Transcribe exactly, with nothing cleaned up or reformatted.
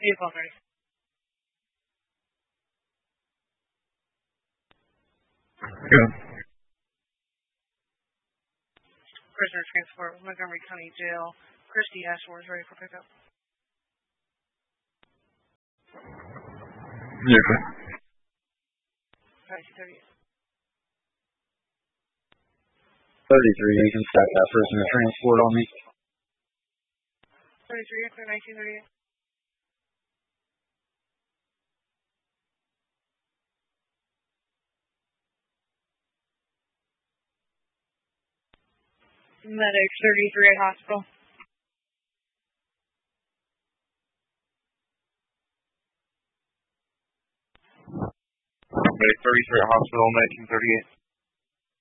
Vehicle ready. Good. Prisoner transport, Montgomery County Jail. Christy Ashworth is ready for pickup. Yeah, good. nineteen thirty-eight. thirty-three, you can stack that prisoner transport on me. thirty-three, clear nineteen thirty-eight. Medic thirty-three at hospital. Okay, thirty-three at hospital, nineteen thirty-eight.